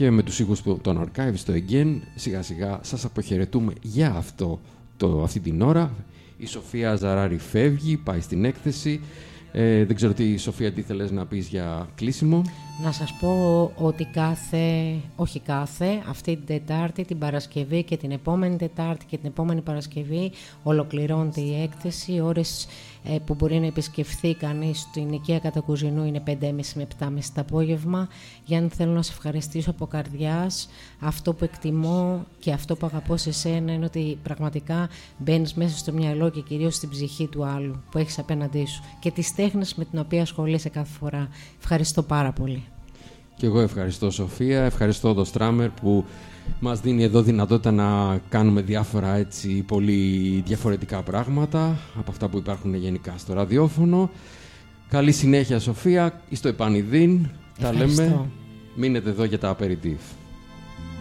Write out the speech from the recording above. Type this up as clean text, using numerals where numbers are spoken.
και με τους ήχους των Archive στο Again σιγά σιγά σας αποχαιρετούμε για αυτή την ώρα. Η Σοφία Ζαράρη φεύγει, πάει στην έκθεση. Δεν ξέρω τι, Σοφία, τι θέλεις να πεις για κλείσιμο. Να σας πω ότι αυτή την Τετάρτη, την Παρασκευή και την επόμενη Τετάρτη και την επόμενη Παρασκευή ολοκληρώνεται η έκθεση. Ώρες που μπορεί να επισκεφθεί κανείς στην οικία Κατακουζινού είναι 5.30 με 7.30 το απόγευμα. Γιάννη, θέλω να σε ευχαριστήσω από καρδιάς. Αυτό που εκτιμώ και αυτό που αγαπώ σε σένα είναι ότι πραγματικά μπαίνεις μέσα στο μυαλό και κυρίως στην ψυχή του άλλου που έχεις απέναντί σου και τις τέχνες με την οποία ασχολείσαι κάθε φορά. Ευχαριστώ πάρα πολύ. Και εγώ ευχαριστώ, Σοφία. Ευχαριστώ τον Στράμερ που μας δίνει εδώ δυνατότητα να κάνουμε διάφορα έτσι πολύ διαφορετικά πράγματα από αυτά που υπάρχουν γενικά στο ραδιόφωνο. Καλή συνέχεια, Σοφία. Είστε επανειδήν. Τα λέμε. Μείνετε εδώ για τα aperitif.